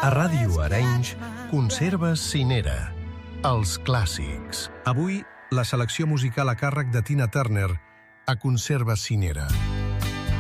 A Ràdio Arenys, Conserves Cinera. Els clàssics. Avui, la selecció musical a càrrec de Tina Turner a Conserves Cinera.